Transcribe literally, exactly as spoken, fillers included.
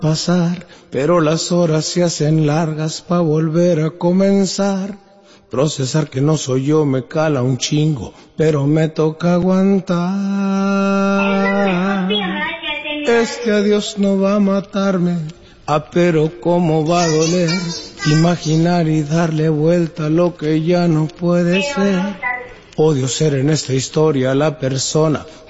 pasar, pero las horas se hacen largas pa' volver a comenzar. Procesar que no soy yo me cala un chingo, pero me toca aguantar. Este adiós no va a matarme, ah, pero cómo va a doler. Imaginar y darle vuelta a lo que ya no puede ser. Odio ser en esta historia la persona